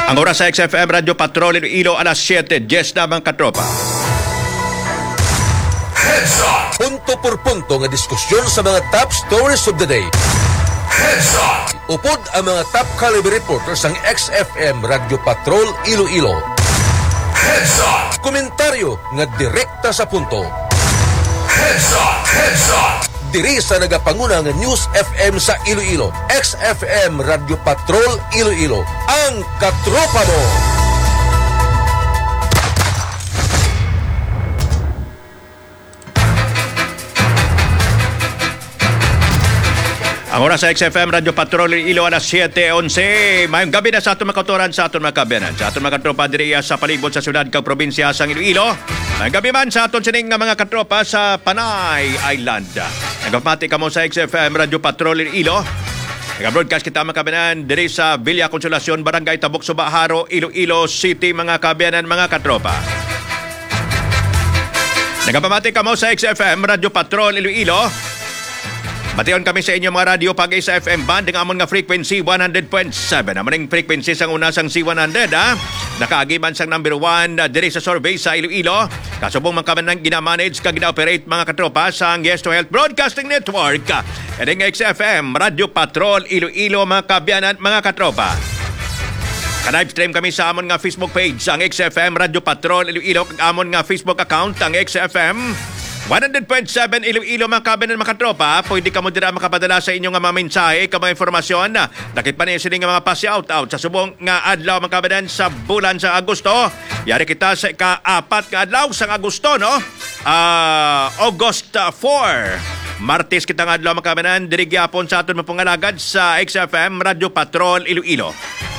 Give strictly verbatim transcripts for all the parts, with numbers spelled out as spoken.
Ang oras sa X F M Radio Patrol Iloilo alas siyete diyes na mga katropa. Heads up! Punto por punto nga diskusyon sa mga top stories of the day. Heads up! Upod ang mga top caliber reporters ng X F M Radio Patrol Iloilo. Heads up! Komentaryo nga direkta sa punto. Heads up! Heads up! Diri sa nagapanguna nga News F M sa Iloilo, X F M Radio Patrol Iloilo, ang katropa mo! Ang oras sa X F M Radio Patrol Iloilo alas siyete onse. Mayong gabi na sa atong makaturan sa atong makabenan. Sa atong makatropa diri sa palibot sa syudad kag probinsya sa Iloilo. Mayong gabi man sa atong sining nga mga katropa sa Panay Island. Nagpapati kamo sa X F M Radio Patrol Iloilo. Nag-broadcast kita makabenan diri sa Villa Consolacion, Barangay Tabok, Subaharo, Iloilo City, mga kabenan, mga katropa. Nagpapati kamo sa X F M Radio Patrol Iloilo. Batiyon kami sa inyo mga radio pag sa F M band ng amon nga frequency one hundred point seven. Amon ng frequency sang una sang C one hundred, ha? Nakaagiman sang number one uh, diri sa survey sa Iloilo. Kasubong man kami ng gina-manage kag gina-operate mga katropa sa Yes to Health Broadcasting Network. Eding X F M Radio Patrol Iloilo, mga kabyanan, mga katropa. Ka-live stream kami sa amon nga Facebook page ang X F M Radio Patrol Iloilo, kag amon nga Facebook account ang X F M one hundred point seven Iloilo, mga kabenan, mga katropa. Pwede ka mo dira makapadala sa inyong mga mensahe, ka mga informasyon. Dakit pa niya sila nga mga pa-shout-out sa subong nga adlaw, mga kabenan, sa bulan sa Agosto. Yari kita sa ika-apat nga adlaw sa Agosto, no? Uh, August four. Martes kita nga adlaw, mga kabenan, diri gyapon sa aton mapungalagad sa X F M Radio Patrol Iloilo.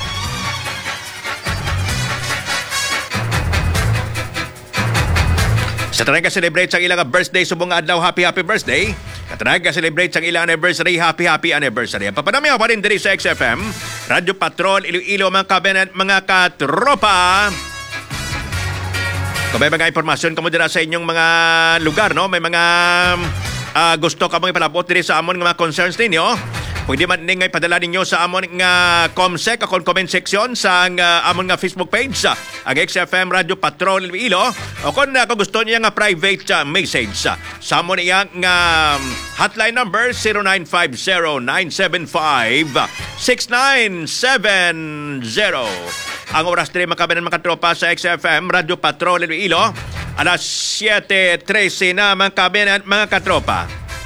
Sa tanay ka celebrate sa ilang birthday, subong nga adlaw, happy happy birthday. Katanay ka celebrate sa ilang anniversary, happy happy anniversary. Papadami ako pa rin diri sa X F M Radio Patrol Iloilo, mga kabenan, mga katropa. Kung may mga informasyon kamo dira sa inyong mga lugar, no? May mga uh, gusto ka mong ipalabot diri sa amon nga mga concerns ninyo, pwede man ning ipadala ninyo sa amon nga ComSec akong comment section sa uh, amon nga Facebook page uh, ang X F M Radio Patrol Iloilo, o kung uh, gusto niya nga private uh, message uh, sa amon iya nga um, hotline number zero nine five zero nine seven five six nine seven zero. Ang oras diri, mga kabenan, mga tropa, sa X F M Radio Patrol Iloilo alas siyete trese na, mga kabenan, mga katropa.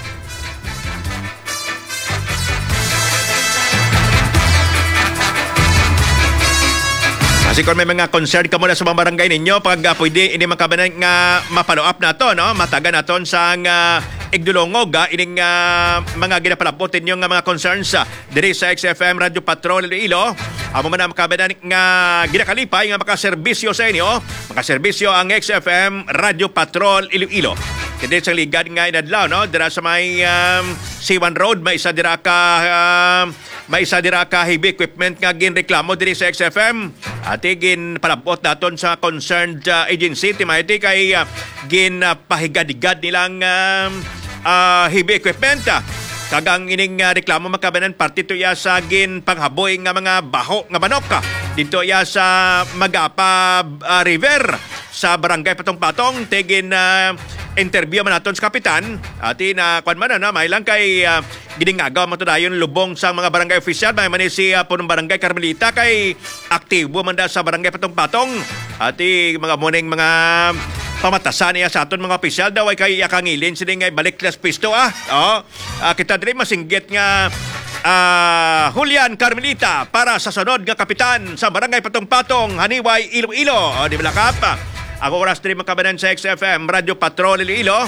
Kasi kung may mga concern ka muna sa mga barangay ninyo, pag uh, pwede, ini makabanan nga ma-follow up na to, no? Mataga na to sa uh, igdulongog, uh, ining uh, mga ginapalapotin nyo nga mga concerns uh, diri sa X F M Radio Patrol Iloilo. Amo man na makabanan nga ginakalipay nga makaserbisyo sa inyo, makaserbisyo ang X F M Radio Patrol Iloilo. Hindi sa ligad nga inadlaw, no? Dira sa may um, C one Road, may isa dira ka uh, may isa dira ka heavy equipment nga ginreklamo diri sa X F M. Ati gin palabot naton sa concerned uh, agency, timayti kay uh, gin uh, pahigad-higad nilang uh, uh, heavy equipment. Uh. Kagang ining uh, reklamo, makabanan, parte to ya sa gin panghaboy nga mga baho nga manok. Uh. Dito ya sa Magapa uh, River sa Barangay Patong-Patong, tigin uh, interview man naton sa kapitan. Ati na kwan man na may lang kay uh, giningagaw mo to dayon lubong sa mga barangay official. May man si uh, punong Barangay Carmelita kay aktibo man da sa Barangay Patong-Patong. Ati mga muning mga pamatasan niya sa aton mga opisyal daw ay kay yakangilin sila nga balik klas pisto, ah. Oh, uh, kita diri masinggit nga uh, Julian Carmelita para sa sunod nga kapitan sa Barangay Patong-Patong, Haniway, Iloilo. O, di balakap. Ang oras diri, mga kabanan, sa X F M Radio Patrol Iloilo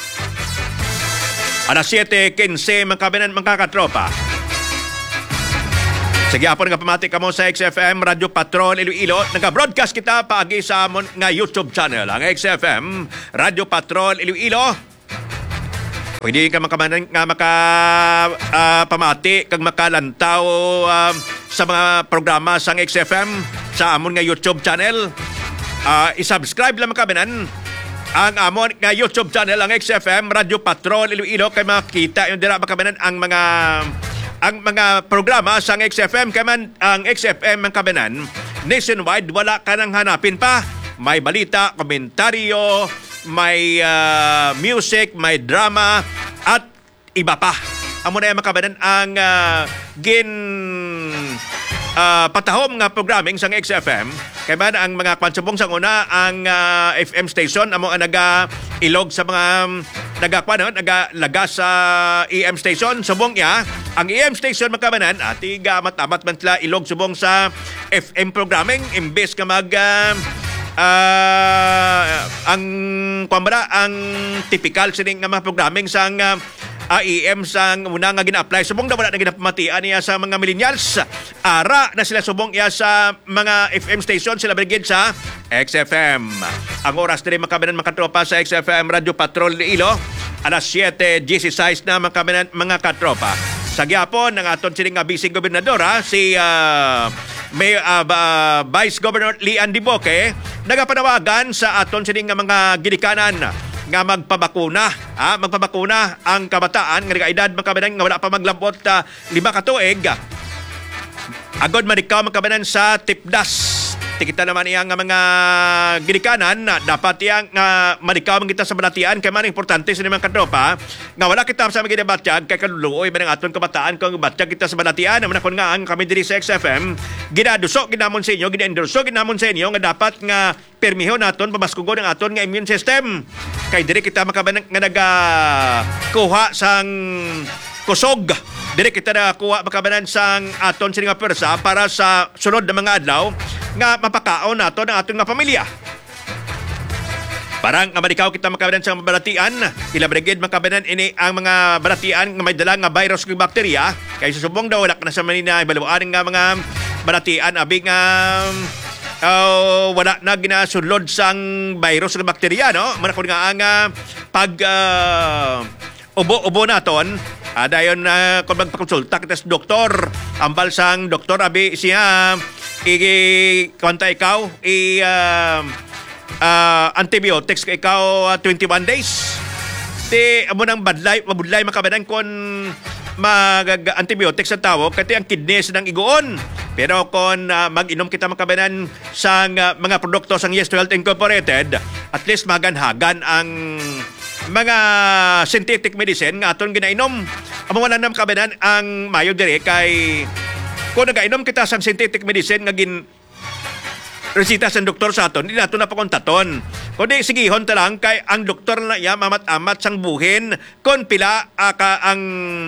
alas siyete kinse, mga kabanan, mga katropa. Sige, apon nga pamati ka mo sa X F M Radio Patrol Iloilo. Nagka-broadcast kita paagi sa amon nga YouTube channel, ang X F M Radio Patrol Iloilo. Pwede ka makamanan nga maka uh, pamati kag makalantaw uh, sa mga programa sa X F M sa amon nga YouTube channel. Uh, i-subscribe lang makabanan ang amon nga YouTube channel, ang X F M Radio Patrol Iloilo, kay makita yung dira makabanan ang mga ang mga programa sa X F M. Kay man ang X F M ang kabanan nationwide, wala ka nang hanapin pa. May balita, komentaryo, may uh, music, may drama, at iba pa. Amo na yung makabanan ang uh, gin uh, patahom nga programming sang X F M. Kaya ba ang mga kwansubong sang una ang uh, F M station amo ang naga ilog sa mga nagakwa no, nagalaga sa E M station subong ya. Ang E M station makabanan ati gamat-amat man sila ilog subong sa F M programming imbes ka mag uh, uh, ang kwambara ang typical sining nga mga programming sang uh, A E M sang muna nga gina-apply. Subong na wala na ginapamatian niya sa mga millennials. Ara na sila subong iya sa mga F M station. Sila brigid sa X F M. Ang oras na rin makabinan makatropa sa X F M Radio Patrol ni Ilo. Alas siyete disisays na makabinan mga katropa. Sa gyapon, ng aton sining nga bising gobernadora, si uh, May, uh, uh, Vice Governor Lian Diboque, nagapanawagan sa aton sining nga mga ginikanan nga magpabakuna, ha? Magpabakuna ang kabataan nga nagaedad makabanan nga wala pa maglambot uh, lima ka tuig. Agod manikaw makabanan sa tipdas. Tikita naman iyang nga mga ginikanan na dapat iyang nga uh, manikaw man kita sa balatian kay man importante sa nimang katropa nga wala kita sa mga debatyag kay kaluluoy man ang aton kabataan kung batyag kita sa balatian naman ako nga ang kami diri sa X F M ginaduso ginamon sa inyo gina-endorso ginamon sa inyo nga dapat nga permiho naton pamaskugon ang aton nga immune system kay diri kita makabanang nga naga kuha sang kusog. Diri kita nakakuha makabanan sang aton sining nga pwersa para sa sunod na mga adlaw nga mapakaon nato ng aton nga pamilya. Parang nga madikaw kita makabanan sa balatian, ila brigade makabanan ini ang mga balatian nga may dala nga virus ug bakterya kay susubong daw wala na sa manina ibaluan nga mga balatian abi nga uh, wala na ginasulod sang virus ug bakterya no. Manakon nga ang uh, pag uh, ubo-ubo naton. Uh, dayon na uh, kung magpakonsulta kita sa doktor, ambal sang doktor abi siya i-konta ikaw i uh, uh, antibiotics ka ikaw uh, twenty-one days. Ti amo nang badlay mabudlay makabadan kon mag-antibiotics sa tao kati ang kidneys ng iguon. Pero kung uh, mag-inom kita makabanan sang uh, mga produkto sang Yes to Health Incorporated, at least maganhagan ang mga synthetic medicine nga aton ginainom. Amo wala nam kabanan ang mayo dire kay kung nagainom kita sang synthetic medicine nga gin resita sa doktor sa aton, hindi nato na pakontaton. Kundi sigihon ta lang kay ang doktor na iya mamat-amat sang buhin kon pila aka ang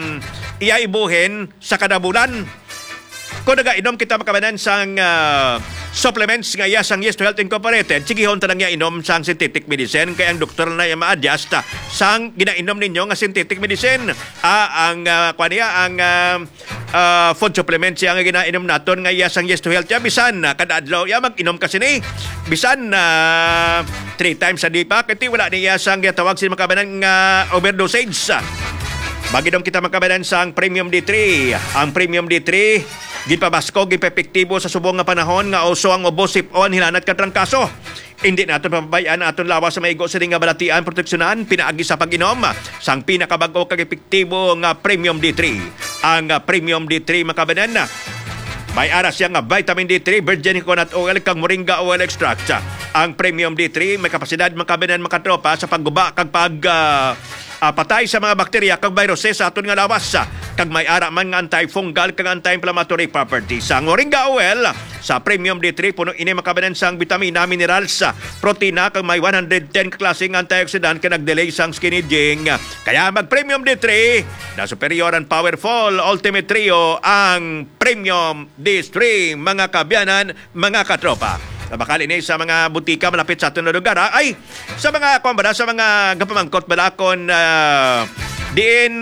iya ibuhin sa kada bulan. Kung nagainom kita makabanan sang uh, supplements nga iya sang Yes to Health Incorporated, sigihon ta lang iya inom sang synthetic medicine kay ang doktor na iya ma-adjust sang ginainom ninyo nga synthetic medicine. Ah, ang uh, kwaniya ang uh, uh, food supplements siya nga ginainom naton nga iya sang Yes to Health ya bisan uh, kada adlaw ya mag-inom kasi ni bisan uh, three times a day pa kay wala niya sang gitawag sila makabanan nga overdosage. Maginom kita makabanan sang Premium D three. Ang Premium D three gipabasko, gipepektibo sa subong nga panahon nga uso ang ubo, sipon, hilanat ka trangkaso. Hindi natin papabayaan aton lawas sa maigo sa nga balatian, proteksyonan, pinaagi sa pag-inom sang pinakabago kag epektibo nga Premium D three. Ang uh, Premium D three makabanan na may aras siya nga vitamin D three, virgin coconut oil, kang moringa oil extract. Ang Premium D three may kapasidad makabanan makatropa sa pagguba kag pag uh, uh, patay sa mga bakterya kag viruses sa aton nga lawas. Kag may ara man nga antifungal kag anti-inflammatory properties. Sa moringa oil sa Premium D three puno ini makabanan sang vitamina, minerals, protina kag may one hundred ten klaseng antioxidant kag nagdelay sang skin aging. Kaya mag Premium D three na superior and powerful ultimate trio ang Premium D three mga kabyanan, mga katropa. Bakal ini sa mga butika malapit sa aton lugar ha? Ay sa mga kumbara sa mga gapamangkot balakon uh, diin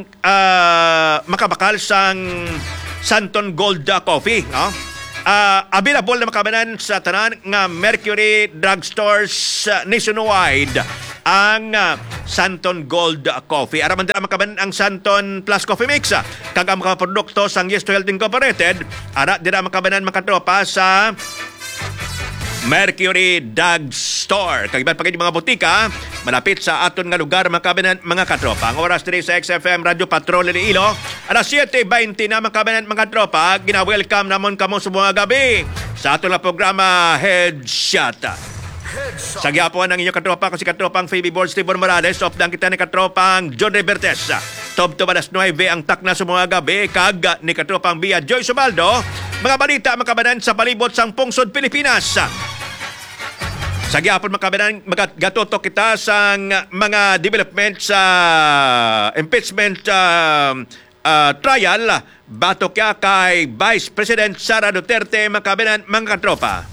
uh, makabakal sang Santon Gold Coffee no? Uh, available na makabanan sa tanan nga Mercury drugstores uh, nationwide ang uh, Santon Gold Coffee. Araman din makabanan ang Santon Plus Coffee Mix uh, kag ang mga produkto sang Yes to Health Incorporated. Ara din makabanan makatropa sa Mercury Drug Store. Kag iban pa mga butika malapit sa aton nga lugar mga kabanan mga katropa. Ang oras diri sa X F M Radio Patrol Iloilo alas siyete twenty na mga kabanan mga tropa. Gina-welcome namon kamo sa mga gabi sa aton nga programa Headshot. Sa gyapon ng inyong katropa ko si katropang Phoebe Board Stephen Morales of dang kita ni katropang John Revertes. Top to alas nuwebe ang takna sa mga gabi kag ni katropang Bia Joy Subaldo. Mga balita mga kabanan sa palibot sang pungsod Pilipinas. Sa gyapon mga kabanan, magatotok kita sa mga development sa impeachment uh, uh, trial batok kaya kay Vice President Sara Duterte mga kabanan, mga katropa.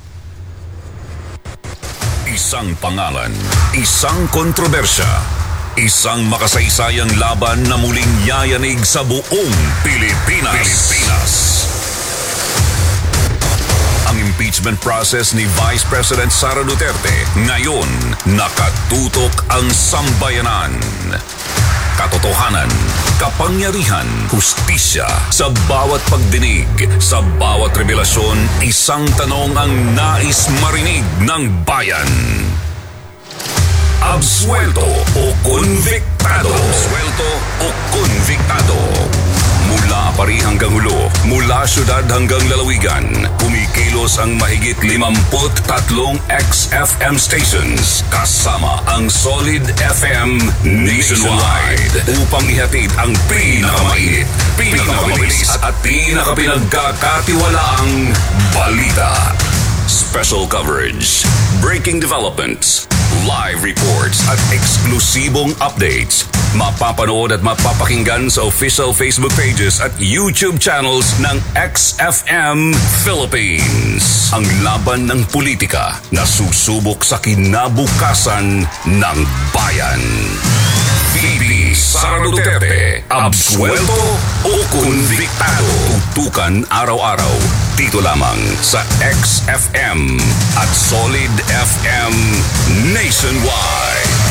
Isang pangalan, isang kontrobersya, isang makasaysayang laban na muling yayanig sa buong Pilipinas. Pilipinas. Ang impeachment process ni Vice President Sara Duterte ngayon nakatutok ang sambayanan. Katotohanan, kapangyarihan, hustisya sa bawat pagdinig, sa bawat revelasyon, isang tanong ang nais marinig ng bayan. Absuelto o konviktado? Absuelto o konviktado? Mula Pari hanggang Hulo, mula syudad hanggang lalawigan, kumikilos ang mahigit limamput tatlong X F M stations kasama ang Solid F M nationwide upang ihatid ang pinakamainit, pinakamabilis at pinakapinagkakatiwalaang balita. Special coverage, breaking developments, live reports at eksklusibong updates. Mapapanood at mapapakinggan sa official Facebook pages at YouTube channels ng X F M Philippines. Ang laban ng politika na susubok sa kinabukasan ng bayan. V P Sara Duterte, absuelto o konviktado? Tutukan araw-araw dito lamang sa X F M at Solid F M nationwide.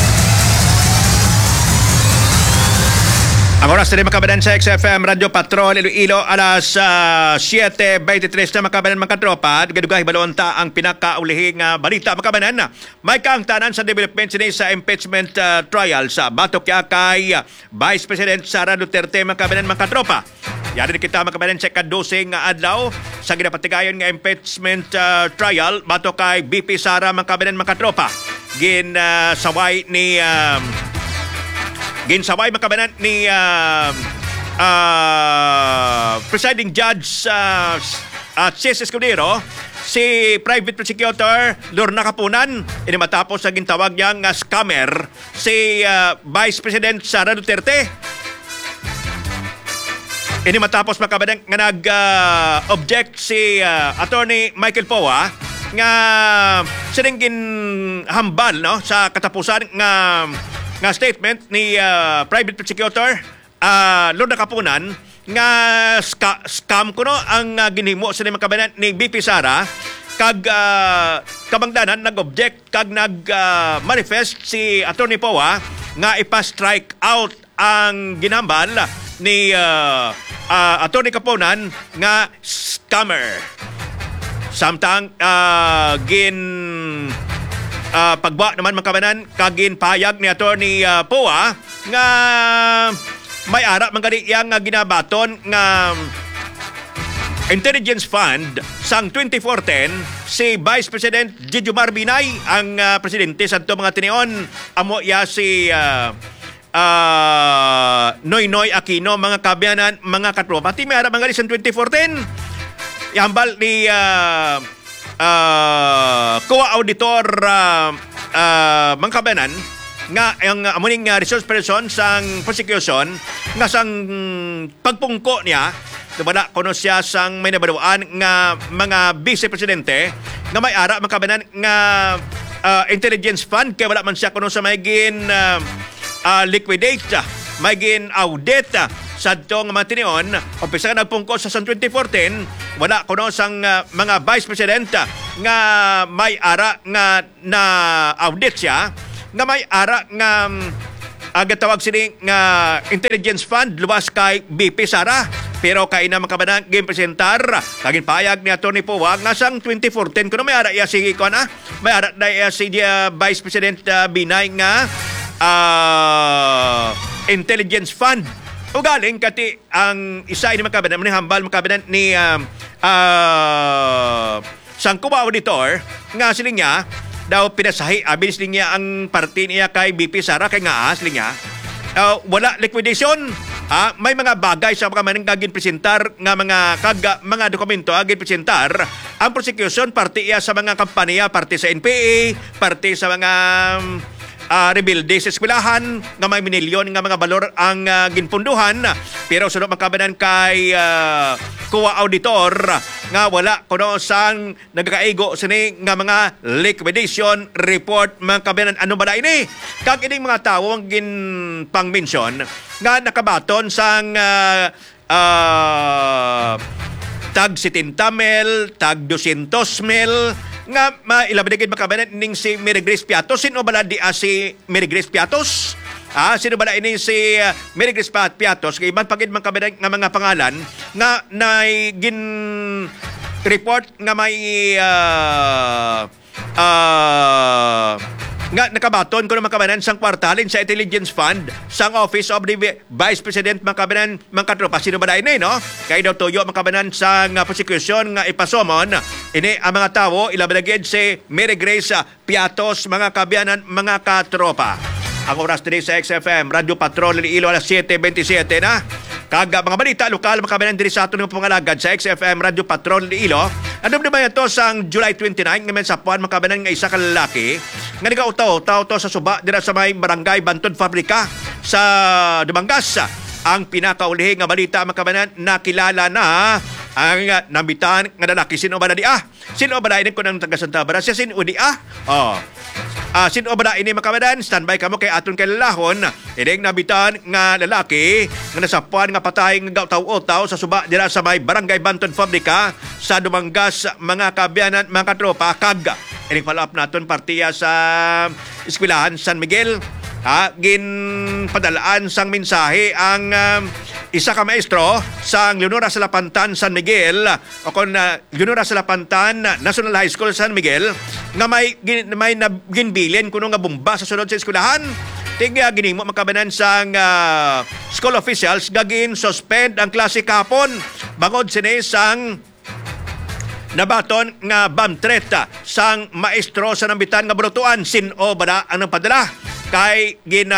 Ang oras na rin makabanan sa X F M Radio Patrol Iloilo alas uh, siyete twenty-three na makabanan mga katropa. Gadugay balonta ang pinakaulihing uh, balita makabanan. May kaangtanan sa development sini sa impeachment uh, trial sa batok kaya kay uh, Vice President Sara Duterte makabanan mga katropa. Yari kita makabanan sa kadosing uh, adlaw sa ginapatigayon nga impeachment uh, trial batok kay B P Sara makabanan mga katropa. Gin uh, saway ni uh, Ginsaway makabanan ni uh, uh, presiding judge uh, uh, Cis Escudero, si private prosecutor Lorna Kapunan, ini matapos sa gintawag niyang uh, scammer si uh, Vice President Sara Duterte. Ini matapos makabanan nga nag-object uh, si uh, Attorney Michael Poa nga siningin hambal no sa katapusan nga nga statement ni uh, private prosecutor uh, Lorna Kapunan nga ska, scam kuno ang uh, ginhimo sa mga kabanan ni B P Sara kag uh, kabangdanan nag-object kag nag-manifest uh, si Attorney Poa nga ipa-strike out ang ginambal ni uh, uh, Attorney Kapunan nga scammer. Samtang uh, gin Uh, pagba naman mga kabanan kagin payag ni Attorney uh, Poa nga may ara manggali yang uh, ginabaton nga intelligence fund sang twenty fourteen si Vice President Jejomar Binay ang uh, presidente sa mga tinion amo ya si uh, uh, Noynoy Aquino mga kabanan mga katropa ti may ara manggali sang twenty fourteen yambal ni uh, Uh, co-auditor uh, uh, mga kabanan nga ang uh, amuning uh, resource person sang prosecution nga sang pagpungko niya Dubala kuno siya sang may nabaduan nga mga vice presidente nga may ara mga kabanan nga uh, intelligence fund kaya wala man siya kuno sa may gin uh, uh, liquidate may gin audit uh, sa itong mga tinion, umpisa ka nagpungko sa twenty fourteen, wala kuno sang uh, mga vice president uh, nga may ara nga na audit siya, nga may ara nga um, agatawag sini nga intelligence fund luwas kay B P Sara. Pero kay na makabanang game presentar kagin payag ni Atty. Puwag nga sang twenty fourteen kuno may ara iya si ko na may ara na iya si uh, Vice President uh, Binay nga uh, Intelligence Fund. O galing kati ang isa ini makabanan ni hambal makabanan ni uh, uh, sang Cuba Auditor nga siling niya daw pinasahi abilis niya ang party niya kay B P Sara kay nga siling niya uh, wala liquidation. Ah, may mga bagay sa mga manang gagin presentar nga mga kaga, mga dokumento agin presentar ang prosecution parte iya sa mga kampanya, parte sa N P A, parte sa mga uh, rebuilde sa eskwelahan nga may minilyon nga mga balor ang uh, ginpunduhan pero sunod makabanan kay uh, Cuba Auditor nga wala kuno sang nagkaigo sini nga mga liquidation report mga kabanan ano ba ini kag ining mga tawo ang gin pang-mention nga nakabaton sang uh, uh, tag setenta mil, tag dosyentos mil nga mailabigid makabanan ning si Mary Grace Piatos. Sino bala di a si Mary Grace Piatos? Ah, sino bala ini si uh, Mary Grace Piatos? Kay man pagid makabanan nga mga pangalan nga nay gin report nga may uh, uh, nga nakabaton ko ng makabanan sang kwartalin sa Intelligence Fund sang Office of the Vice President makabanan mangkatropa. Sino ba na ini, no? Kaya daw tuyo makabanan sang uh, prosecution nga ipasomon ini ang mga tawo ilabalagid si Mary Grace Piatos mga kabiyanan mga katropa. Ang oras din sa X F M Radio Patrol Iloilo alas seven twenty-seven na. Kaga mga balita lokal makabanan diri sa aton ng pangalagad sa X F M Radio Patrol Iloilo. Ano naman ito sang July twenty-nine ngayon sa puan makabanan nga isa ka lalaki nga nagautaw-taw to sa suba dira sa may barangay Bantod Fabrika sa Dumangas. Ang pinakauli nga balita makabanan nakilala na ang uh, nabitan nga lalaki. Sino ba na di ah? Sino ba na ini ko ng taga Santa Barbara? Siya sino di ah? Oh. Ah, sino ba na ini makabanan? Standby kamo kay aton kay lalahon. Ining nabitan nga lalaki nga nasapuan nga patay nga taw-taw sa suba dira sa may barangay Bantod Fabrika sa Dumangas mga kabiyanan mga tropa kag. Ining follow-up naton partiya sa eskwelahan San Miguel. Ha, gin padalaan sang mensahe ang um, isa ka maestro sang Leonora Salapantan San Miguel o kon uh, Leonora Salapantan National High School San Miguel nga may may ginbilin kuno nga bomba sa sunod sa eskwelahan. Tiga ginimo makabanan sang uh, school officials gagin suspend ang klase kapon bangod sini sang nabaton nga bomb threat sang maestro sa nambitan nga brutuan. Sino ba ang padala kay gina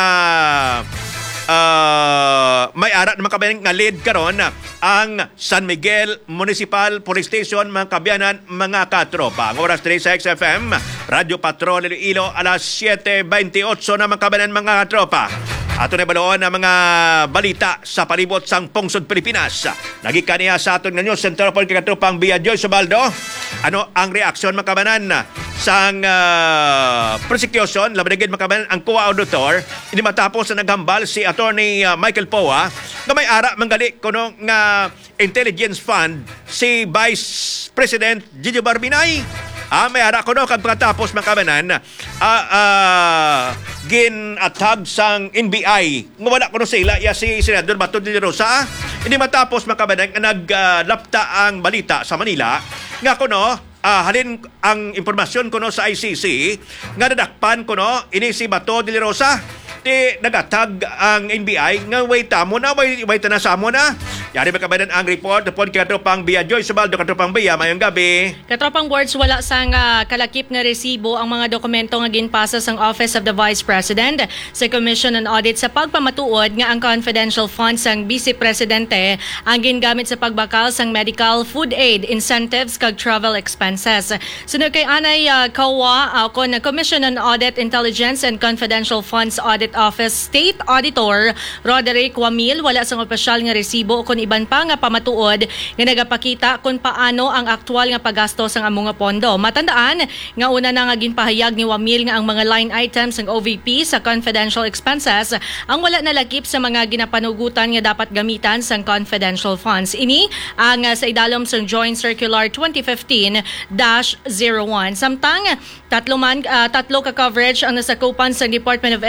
uh, may arat na makabayan nga lead karon ang San Miguel Municipal Police Station mga kabiyanan mga katropa. Ang oras din sa X F M Radio Patrol Iloilo alas seven twenty-eight na mga kabiyanan mga katropa. Ato na baloon ang mga balita sa palibot sang Pungsod Pilipinas. Nagikan niya sa aton nga news center po kay katropang Bia Joy Subaldo. Ano ang reaksyon makabanan sang uh, prosecution labanagid makabanan ang Cuba Auditor ini matapos na naghambal si Attorney uh, Michael Poa nga may ara manggali kuno nga Intelligence Fund si Vice President Gigi Barbinay. Ah, may ara kuno kag pagkatapos makabanan ah uh, gin atag sang N B I nga wala kuno sila ya si Senador Bato de Rosa. Ini matapos makabanan nga naglapta uh, ang balita sa Manila nga kuno uh, halin ang impormasyon kuno sa I C C nga nadakpan kuno ini si Bato de Rosa ti nagatag ang N B I nga wait mo na wait, wait na sa mo na. Yari makabanan ang report upon katropang Bia Joy Subaldo. Katropang Bia, mayong gabi. Katropang boards, wala sang uh, kalakip nga resibo ang mga dokumento nga ginpasa sang Office of the Vice President sa Commission on Audit sa pagpamatuod nga ang confidential funds sang Vice Presidente ang gingamit sa pagbakal sang medical, food aid, incentives kag travel expenses. Sunod kay Anay uh, Kawa, uh, kon Commission on Audit, Intelligence and Confidential Funds Audit Office State Auditor Roderick Wamil, wala sang opisyal nga resibo kung iban pa nga pamatuod nga nagapakita kung paano ang aktual nga paggasto sang among nga pondo. Matandaan nga una na nga ginpahayag ni Wamil nga ang mga line items ng O V P sa confidential expenses ang wala nalakip sa mga ginapanugutan nga dapat gamitan sang confidential funds. Ini ang uh, sa idalom sang Joint Circular twenty fifteen dash oh one. Samtang tatlo man uh, tatlo ka coverage ang nasakupan sa Department of Education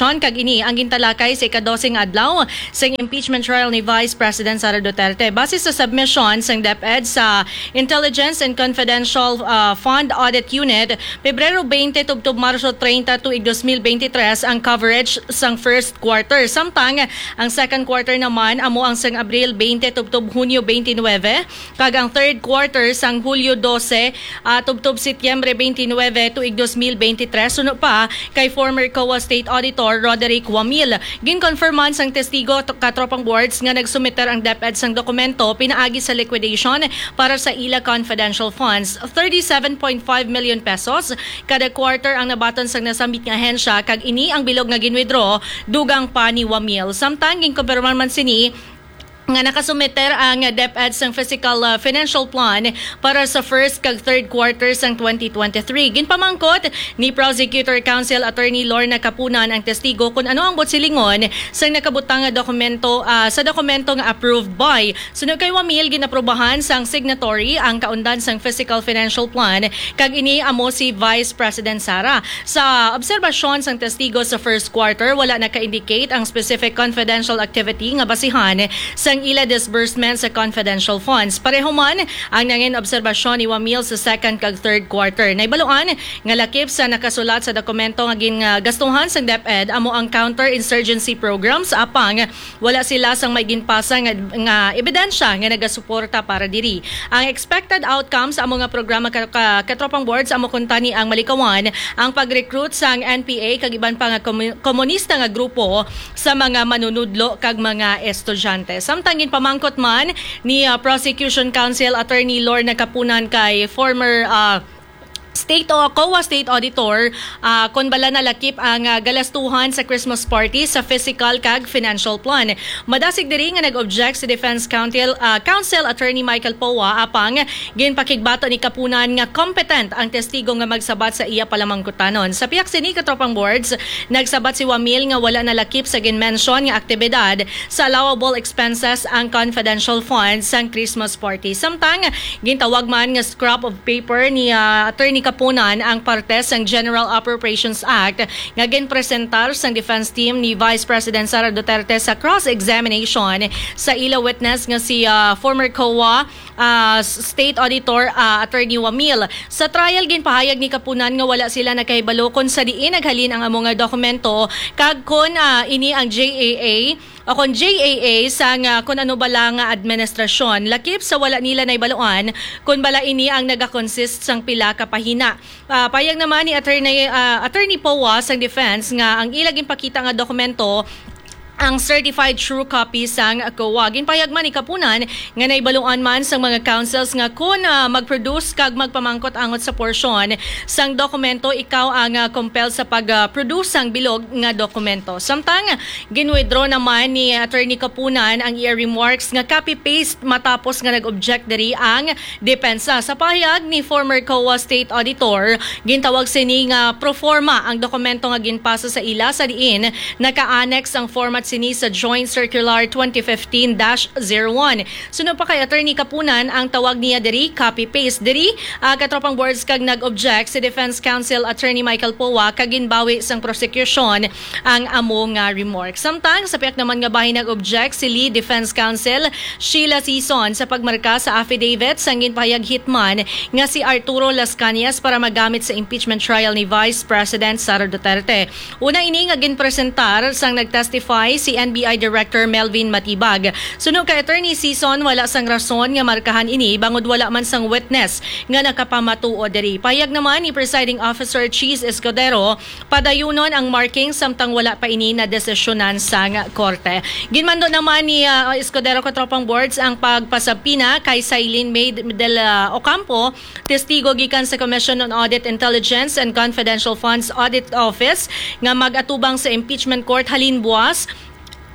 investigation kag ini ang gintalakay sa ikadosing adlaw sa impeachment trial ni Vice President Sara Duterte. Base sa submission sa DepEd sa Intelligence and Confidential uh, Fund Audit Unit, Pebrero twenty tubtob Marso thirty tuig twenty twenty-three ang coverage sang first quarter. Samtang ang second quarter naman amo ang sang Abril twenty tubtob Hunyo twenty-nine kag ang third quarter sang Hulyo twelve uh, tubtob Setyembre twenty-nine tuig twenty twenty-three. Suno pa kay former C O A State Auditor Roderick Wamil. Ginkonfirman sang testigo katropang boards nga nagsumiter ang DepEd sang dokumento pinaagi sa liquidation para sa ila confidential funds. thirty-seven point five million pesos kada quarter ang nabaton sang nasambit nga ahensya kag ini ang bilog nga ginwithdraw dugang pa ni Wamil. Samtang ginkonfirman man sini nga nakasumiter ang DepEd sang physical uh, financial plan para sa first kag third quarters sang twenty twenty-three. Ginpamangkot ni Prosecutor Counsel Attorney Lorna Capunan ang testigo kung ano ang botsilingon sang nakabutang nga dokumento uh, sa dokumento nga approved by. Sunod kay Wamil ginaprobahan sang signatory ang kaundan sang physical financial plan kag ini amo si Vice President Sara. Sa obserbasyon sang testigo sa first quarter wala naka-indicate ang specific confidential activity nga basihan sa ang ila disbursement sa confidential funds. Pareho man ang nangin obserbasyon ni Wamil sa second kag third quarter. Naibaluan nga lakip sa nakasulat sa dokumento nga gingastuhan sa DepEd amo ang counter-insurgency programs apang wala sila sang may ginpasa nga, nga ebidensya nga nagasuporta para diri. Ang expected outcomes amo nga programa ka, ka, katropang boards amo kuntani ang malikawan ang pag-recruit sang N P A kag iban pa nga komunista nga grupo sa mga manunudlo kag mga estudyante. Tangin pamangkot man ni uh, Prosecution Counsel Attorney Lorna Capunan kay former uh, State o C O A State Auditor uh, kung bala na lakip ang uh, galastuhan sa Christmas party sa physical kag financial plan. Madasig diri nga nag-object si Defense Counsel, uh, Counsel Attorney Michael Powa apang ginpakigbato ni Capunan nga competent ang testigo nga magsabat sa iya palamangkutanon. Sa piyak sini katropang boards, nagsabat si Wamil nga wala na lakip sa ginmention nga aktibidad sa allowable expenses ang confidential funds sang Christmas party. Samtang gintawag man nga scrap of paper ni uh, Attorney Capunan ang parte sang General Appropriations Act nga ginpresentar sang defense team ni Vice President Sara Duterte sa cross-examination sa ila witness nga si uh, former C O A uh, State Auditor uh, Attorney Wamil. Sa trial ginpahayag ni Capunan nga wala sila nakahibalo kung sa diin naghalin ang among dokumento kag kun uh, ini ang J A A o kung J A A sang uh, kung ano bala nga administrasyon. Lakip sa wala nila naibaluan kung bala ini ang nagakonsist sang pila ka pahina. Uh, payag naman ni Attorney, uh, Attorney Powa sang defense nga ang ilaging pakita nga dokumento ang certified true copy sang C O A. Ginpayag man ni Capunan nga naibaluan man sang mga councils nga kung uh, mag-produce kag magpamangkot angot sa porsyon sang dokumento ikaw ang uh, compel sa pag-produce uh, sang bilog nga dokumento. Samtang ginwithdraw naman ni Attorney Capunan ang iya remarks nga copy-paste matapos nga nag-object diri ang depensa. Sa pahayag ni former C O A State Auditor, gintawag sini nga pro forma ang dokumento nga ginpasa sa ila sa diin naka-annex ang format sini sa Joint Circular twenty fifteen dash zero one. Sunod pa kay Attorney Capunan ang tawag niya diri copy-paste. Diri uh, katropang boards kag nag-object si Defense Counsel Attorney Michael Powa kag ginbawi sang prosecution ang amo nga remarks. Samtang sa piyak naman nga bahin nag-object si Lead Defense Counsel Sheila Sison sa pagmarka sa affidavit sang ginpahayag hitman nga si Arturo Las Cañas para magamit sa impeachment trial ni Vice President Sara Duterte. Una ini nga ginpresentar sang nagtestify si N B I Director Melvin Matibag. Sunog kay Attorney Sison, wala sang rason nga markahan ini bangod wala man sang witness nga nakapamatuo diri. Payag naman ni Presiding Officer Cheese Escudero, padayunon ang marking samtang wala pa ini na desisyonan sang korte. Ginmando naman ni uh, Escudero katropang boards ang pagpasabpina kay Sailin May del uh, Ocampo, testigo gikan sa Commission on Audit Intelligence and Confidential Funds Audit Office nga mag-atubang sa impeachment court halin buwas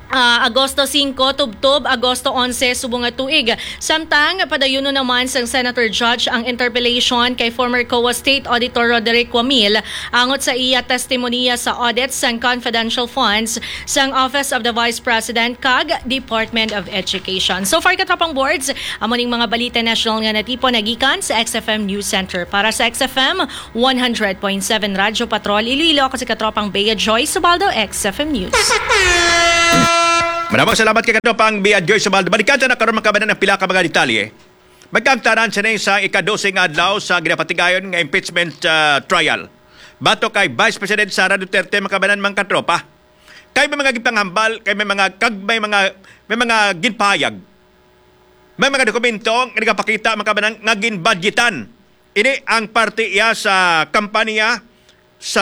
Uh, Agosto five, tubtob, Agosto eleven, subong nga tuig. Samtang, padayuno naman sang Senator Judge ang interpellation kay former C O A State Auditor Roderick Wamil angot sa iya testimonya sa audit sang confidential funds sang Office of the Vice President kag Department of Education. So far, katropang boards, amoning mga balita national nga natipo nagikan sa X F M News Center. Para sa X F M one hundred point seven Radyo Patrol, Iloilo, kasi katropang Bea Joy Subaldo, X F M News. Maraming salamat kay katropang Bea Joy Subaldo. Balikan sa nakaroon makabanan ng pila ka mga detalye. Magkangtaran sa sa ikadosing adlaw sa ginapatigayon nga impeachment uh, trial. Bato kay Vice President Sara Duterte makabanan mga katropa. Kay may mga gipanghambal, kay may mga kag may mga may mga ginpayag. May mga dokumento nga nagapakita makabanan nga ginbudgetan. Ini ang parte iya sa kampanya sa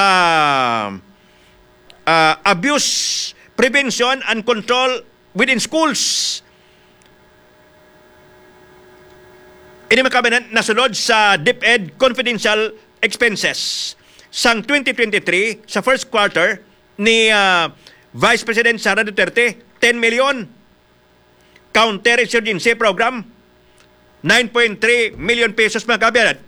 uh, abuse prevention and control within schools. Ini makabanan nasunod sa DepEd confidential expenses. Sang twenty twenty-three, sa first quarter ni uh, Vice President Sara Duterte, ten million. Counter-insurgency program, nine point three million pesos mga kabayan.